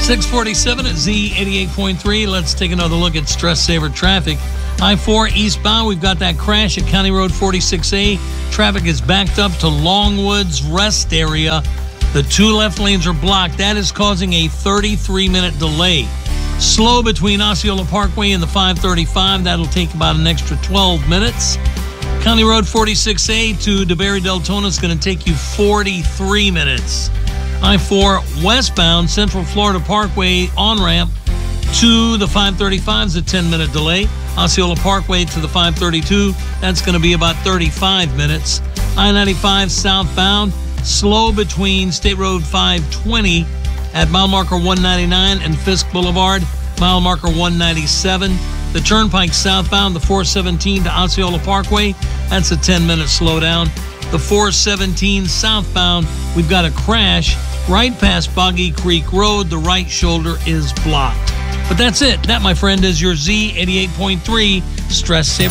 647 at Z88.3. Let's take another look at stress saver traffic. I-4 eastbound, we've got that crash at County Road 46A. Traffic is backed up to Longwoods Rest Area. The two left lanes are blocked. That is causing a 33-minute delay. Slow between Osceola Parkway and the 535. That'll take about an extra 12 minutes. County Road 46A to DeBerry Deltona is going to take you 43 minutes. I-4 westbound, Central Florida Parkway on-ramp to the 535 is a 10-minute delay. Osceola Parkway to the 532, that's going to be about 35 minutes. I-95 southbound, slow between State Road 520 at mile marker 199 and Fisk Boulevard, mile marker 197. The Turnpike southbound, the 417 to Osceola Parkway, that's a 10-minute slowdown. The 417 southbound, we've got a crash right past Boggy Creek Road. The right shoulder is blocked. But that's it. That, my friend, is your Z88.3 Stress Saver.